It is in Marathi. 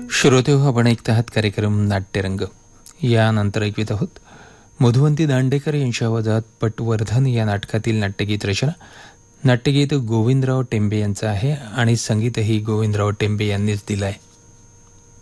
श्रोतेहो, आपण ऐकत आहात कार्यक्रम नाट्यरंग. यानंतर ऐकवित आहोत मधुवंती दांडेकर यांच्या आवाजात पटवर्धन या नाटकातील नाट्यगीत रचना. नाट्यगीत गोविंदराव टेंबे यांचं आहे आणि संगीतही गोविंदराव टेंबे यांनीच दिलं आहे.